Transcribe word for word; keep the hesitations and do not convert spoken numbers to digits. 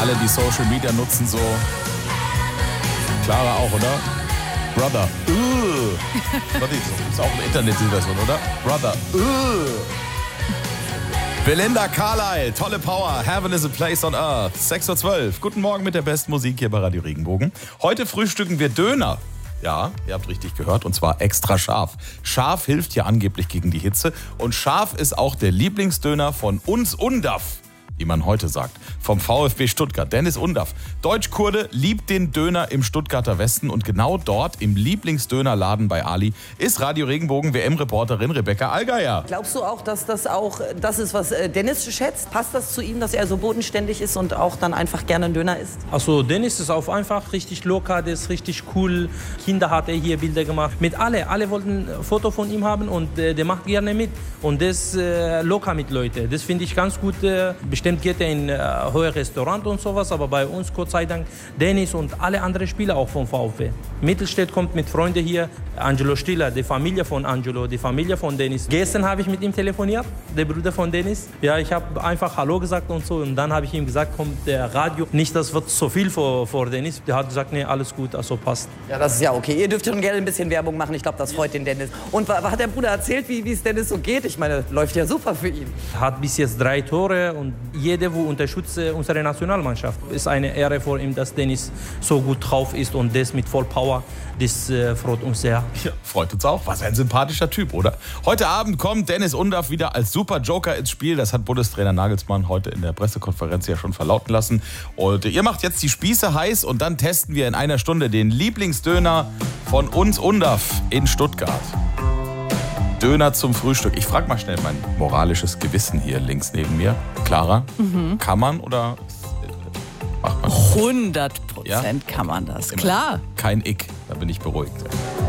alle, die Social Media nutzen, so. Clara auch, oder? Brother. Uh. Das ist auch im Internet die Version, oder? Brother. Uh. Belinda Carlisle, tolle Power. Heaven is a place on earth. sechs Uhr zwölf. Guten Morgen mit der besten Musik hier bei Radio Regenbogen. Heute frühstücken wir Döner. Ja, ihr habt richtig gehört, und zwar extra scharf. Scharf hilft ja angeblich gegen die Hitze und scharf ist auch der Lieblingsdöner von uns Undav, wie man heute sagt, vom VfB Stuttgart. Dennis Undav, Deutsch-Kurde, liebt den Döner im Stuttgarter Westen und genau dort im Lieblingsdönerladen bei Ali ist Radio Regenbogen W M-Reporterin Rebecca Allgeier. Glaubst du auch, dass das auch das ist, was Dennis schätzt? Passt das zu ihm, dass er so bodenständig ist und auch dann einfach gerne einen Döner isst? Also Dennis ist auf einfach richtig locker, der ist richtig cool. Kinder hat er hier Bilder gemacht. Mit alle, alle wollten ein Foto von ihm haben und äh, der macht gerne mit. Und der ist äh, locker mit Leuten. Das finde ich ganz gut. Äh, bestimmt geht er in äh, hohe Restaurant und sowas, aber bei uns, Gott sei Dank, Dennis und alle anderen Spieler auch vom VfB. Mittelstädt kommt mit Freunden hier. Angelo Stiller, die Familie von Angelo, die Familie von Dennis. Gestern habe ich mit ihm telefoniert, der Bruder von Dennis. Ja, ich habe einfach Hallo gesagt und so. Und dann habe ich ihm gesagt, kommt der Radio. Nicht, das wird so viel vor, vor Dennis. Der hat gesagt, nee, alles gut, also passt. Ja, das ist ja okay. Ihr dürft schon gerne ein bisschen Werbung machen. Ich glaube, das freut den Dennis. Und was hat der Bruder erzählt, wie es Dennis so geht? Ich meine, läuft ja super für ihn. Er hat bis jetzt drei Tore und jeder, der unterstützt unsere Nationalmannschaft. Es ist eine Ehre für ihn, dass Dennis so gut drauf ist und das mit voll Power. Das äh, freut uns sehr. Ja, freut uns auch. Was ein sympathischer Typ, oder? Heute Abend kommt Dennis Undav wieder als Super Joker ins Spiel. Das hat Bundestrainer Nagelsmann heute in der Pressekonferenz ja schon verlauten lassen. Und ihr macht jetzt die Spieße heiß und dann testen wir in einer Stunde den Lieblingsdöner von uns Undav in Stuttgart. Döner zum Frühstück. Ich frage mal schnell mein moralisches Gewissen hier links neben mir. Clara, mhm. kann man oder macht man? hundert Prozent ja? Kann man das, klar. Kein Ick, da bin ich beruhigt.